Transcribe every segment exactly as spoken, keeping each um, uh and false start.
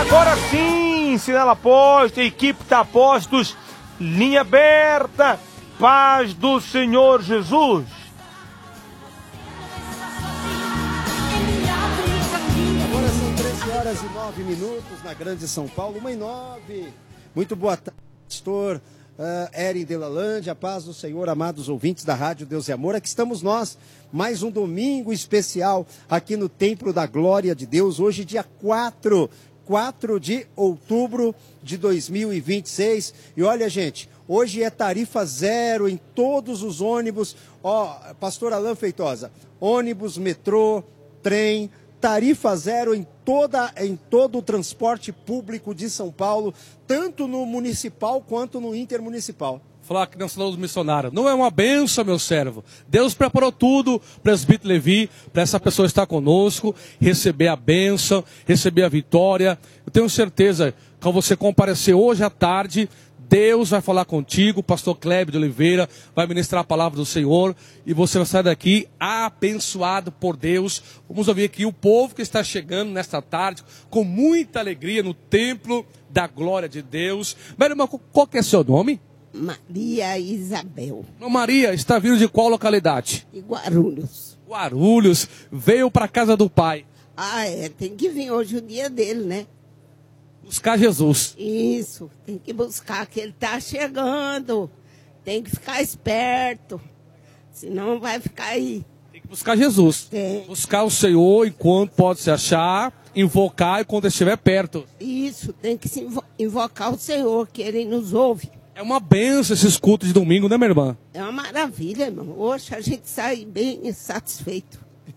Agora sim, sinal posto, equipe tá postos, linha aberta, paz do Senhor Jesus. Agora são treze horas e nove minutos na Grande São Paulo, uma e nove. Muito boa tarde, pastor uh, Eri Delalande, a paz do Senhor, amados ouvintes da Rádio Deus e Amor. Aqui estamos nós, mais um domingo especial aqui no Templo da Glória de Deus, hoje dia quatro de outubro de dois mil e vinte e seis. E olha, gente, hoje é tarifa zero em todos os ônibus. Ó, pastor Alain Feitosa, ônibus, metrô, trem, tarifa zero em, toda, em todo o transporte público de São Paulo, tanto no municipal quanto no intermunicipal. Falar que nós falamos missionário. Não é uma benção, meu servo. Deus preparou tudo, presbítero Levi, para essa pessoa estar conosco, receber a bênção, receber a vitória. Eu tenho certeza que quando você comparecer hoje à tarde, Deus vai falar contigo, o pastor Cléber de Oliveira vai ministrar a palavra do Senhor e você vai sair daqui abençoado por Deus. Vamos ouvir aqui o povo que está chegando nesta tarde com muita alegria no templo da glória de Deus. Meu irmão, qual que é seu nome? Maria Isabel. Maria, está vindo de qual localidade? De Guarulhos. Guarulhos, veio para a casa do pai. Ah, é, tem que vir hoje o dia dele, né? Buscar Jesus. Isso, tem que buscar, que ele está chegando. Tem que ficar esperto, senão vai ficar aí. Tem que buscar Jesus. Tem. Buscar o Senhor enquanto pode se achar, invocar e quando estiver perto. Isso, tem que se invo invocar o Senhor, que ele nos ouve. É uma benção esses cultos de domingo, né, minha irmã? É uma maravilha, irmão. Hoje a gente sai bem satisfeito.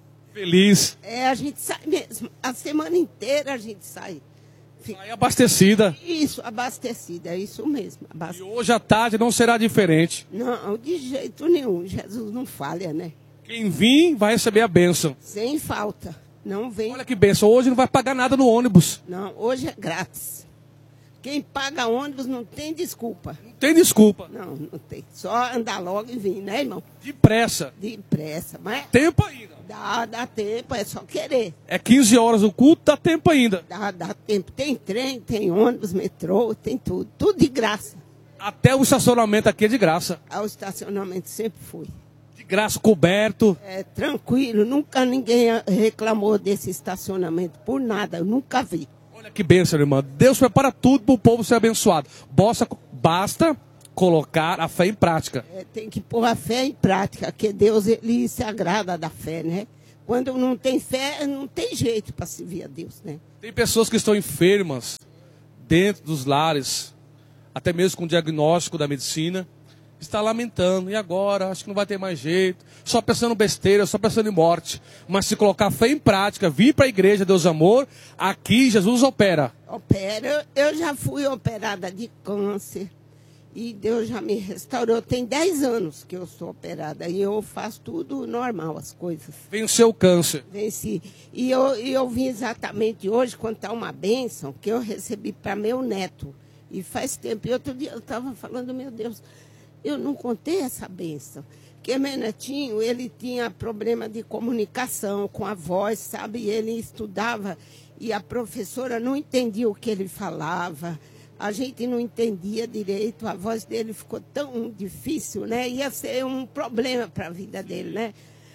Feliz. É, a gente sai mesmo. A semana inteira a gente sai. Sai abastecida. Isso, abastecida, é isso mesmo. Abastecida. E hoje à tarde não será diferente. Não, de jeito nenhum. Jesus não falha, né? Quem vir vai receber a bênção. Sem falta. Não vem. Olha que bênção. Hoje não vai pagar nada no ônibus. Não, hoje é grátis. Quem paga ônibus não tem desculpa. Não tem desculpa. Não, não tem. Só andar logo e vir, né, irmão? Depressa. Depressa. Mas Tempo ainda. Dá, dá tempo, é só querer. É quinze horas o culto, dá tempo ainda. Dá, dá tempo. Tem trem, tem ônibus, metrô, tem tudo. Tudo de graça. Até o estacionamento aqui é de graça. Ah, o estacionamento sempre foi. De graça, coberto. É tranquilo. Nunca ninguém reclamou desse estacionamento por nada. Eu nunca vi. Olha que bênção, irmã. Deus prepara tudo para o povo ser abençoado. Basta, basta colocar a fé em prática. É, tem que pôr a fé em prática, que Deus ele se agrada da fé, né? Quando não tem fé, não tem jeito para servir a Deus, né? Tem pessoas que estão enfermas dentro dos lares, até mesmo com diagnóstico da medicina, está lamentando. E agora? Acho que não vai ter mais jeito. Só pensando besteira, só pensando em morte. Mas se colocar fé em prática, vir para a igreja, Deus Amor, aqui Jesus opera. Opera. Eu já fui operada de câncer. E Deus já me restaurou. Tem dez anos que eu sou operada. E eu faço tudo normal, as coisas. Venceu o câncer. Venci. E eu, e eu vim exatamente hoje contar uma bênção que eu recebi para meu neto. E faz tempo. E outro dia eu estava falando, meu Deus, eu não contei essa bênção. Porque meu netinho, ele tinha problema de comunicação com a voz, sabe? Ele estudava e a professora não entendia o que ele falava. A gente não entendia direito, a voz dele ficou tão difícil, né? Ia ser um problema para a vida dele, né?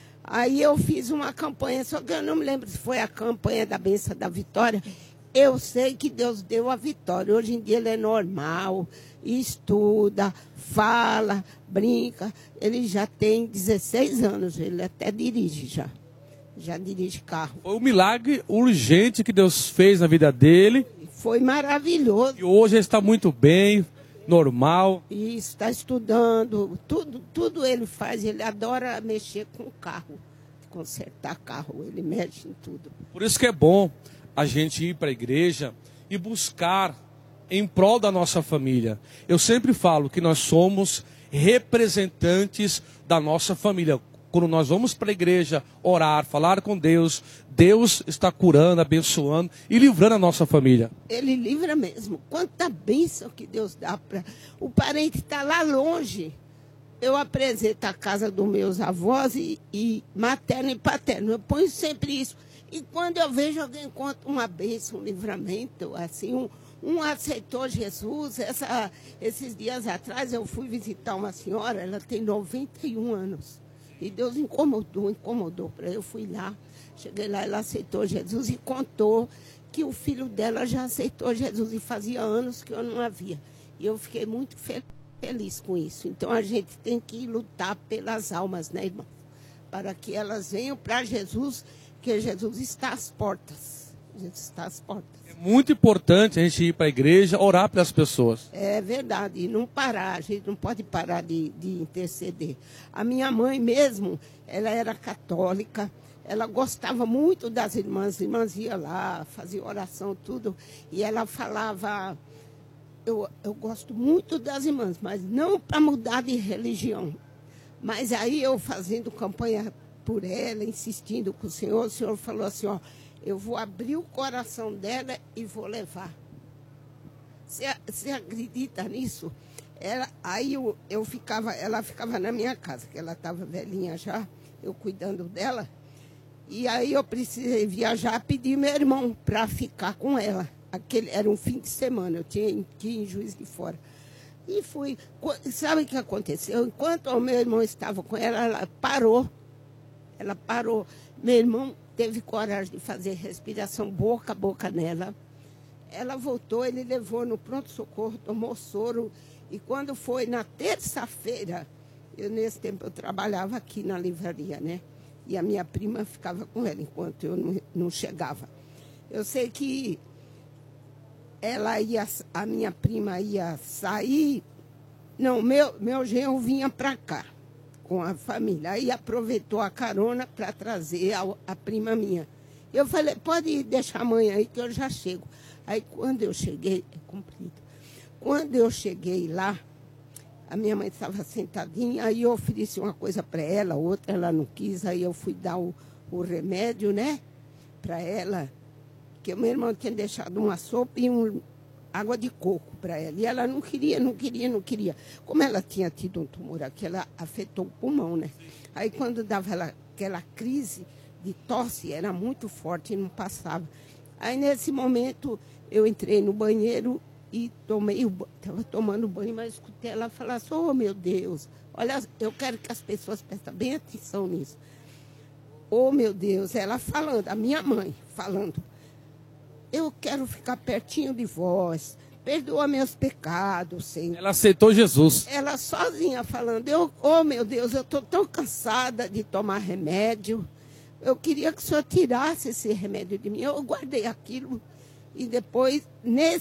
Aí eu fiz uma campanha, só que eu não me lembro se foi a campanha da Bênção da Vitória. Eu sei que Deus deu a vitória. Hoje em dia ele é normal, estuda, fala, brinca. Ele já tem dezesseis anos, ele até dirige já. Já dirige carro. Foi um milagre urgente que Deus fez na vida dele. Foi maravilhoso. E hoje ele está muito bem, normal. Isso, está estudando, tudo, tudo ele faz. Ele adora mexer com o carro, consertar carro, ele mexe em tudo. Por isso que é bom a gente ir para a igreja e buscar em prol da nossa família. Eu sempre falo que nós somos representantes da nossa família. Quando nós vamos para a igreja orar, falar com Deus, Deus está curando, abençoando e livrando a nossa família. Ele livra mesmo. Quanta bênção que Deus dá para... O parente está lá longe. Eu apresento a casa dos meus avós e, e materno e paterno. Eu ponho sempre isso. E quando eu vejo alguém conta uma bênção, um livramento, assim, um, um aceitou Jesus. Essa, esses dias atrás eu fui visitar uma senhora, ela tem noventa e um anos. E Deus incomodou, incomodou para eu fui lá. Cheguei lá, ela aceitou Jesus e contou que o filho dela já aceitou Jesus e fazia anos que eu não havia. E eu fiquei muito fe- feliz com isso. Então a gente tem que lutar pelas almas, né, irmão? Para que elas venham para Jesus, que Jesus está às portas. Jesus está às portas. É muito importante a gente ir para a igreja, orar pelas pessoas. É verdade, e não parar, a gente não pode parar de, de interceder. A minha mãe mesmo, ela era católica, ela gostava muito das irmãs, as irmãs iam lá, faziam oração, tudo, e ela falava, eu, eu gosto muito das irmãs, mas não para mudar de religião. Mas aí eu fazendo campanha por ela, insistindo com o Senhor, o Senhor falou assim, ó, eu vou abrir o coração dela e vou levar. Você, você acredita nisso? Ela, aí eu, eu ficava, ela ficava na minha casa, que ela estava velhinha já, eu cuidando dela. E aí eu precisei viajar, pedir meu irmão para ficar com ela. Aquele, era um fim de semana, eu tinha que ir em Juiz de Fora. E fui. Sabe o que aconteceu? Enquanto o meu irmão estava com ela, ela parou. Ela parou. Meu irmão teve coragem de fazer respiração boca a boca nela. Ela voltou, ele levou no pronto-socorro, tomou soro. E quando foi na terça-feira, eu nesse tempo eu trabalhava aqui na livraria, né? E a minha prima ficava com ela enquanto eu não, não chegava. Eu sei que ela ia, a minha prima ia sair. Não, meu, meu genro vinha para cá com a família. Aí aproveitou a carona para trazer a, a prima minha. Eu falei, pode deixar a mãe aí que eu já chego. Aí quando eu cheguei, é comprido. Quando eu cheguei lá, a minha mãe estava sentadinha, aí eu ofereci uma coisa para ela, outra ela não quis, aí eu fui dar o, o remédio, né, para ela, que o meu irmão tinha deixado uma sopa e um, água de coco para ela. E ela não queria, não queria, não queria. Como ela tinha tido um tumor aqui, ela afetou o pulmão, né? Aí quando dava ela, aquela crise de tosse, era muito forte e não passava. Aí nesse momento eu entrei no banheiro e tomei o banho, estava tomando banho, mas escutei ela falar assim, oh meu Deus, olha, eu quero que as pessoas prestem bem atenção nisso. Oh meu Deus, ela falando, a minha mãe falando, eu quero ficar pertinho de vós, perdoa meus pecados, Senhor. Ela aceitou Jesus. Ela sozinha falando, eu, oh meu Deus, eu estou tão cansada de tomar remédio, eu queria que o Senhor tirasse esse remédio de mim. Eu guardei aquilo e depois, nesse